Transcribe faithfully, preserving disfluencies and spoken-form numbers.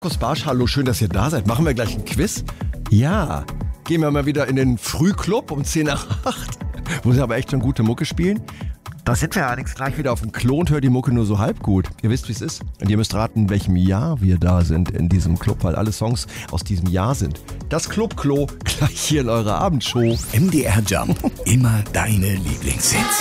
Markus Barsch, hallo, schön, dass ihr da seid. Machen wir gleich ein Quiz? Ja. Gehen wir mal wieder in den Frühclub um zehn nach acht, wo sie aber echt schon gute Mucke spielen. Da sind wir allerdings gleich wieder auf dem Klo und hört die Mucke nur so halb gut. Ihr wisst, wie es ist. Und ihr müsst raten, in welchem Jahr wir da sind in diesem Club, weil alle Songs aus diesem Jahr sind. Das Club-Klo gleich hier in eurer Abendshow. M D R Jump. Immer deine Lieblingshits.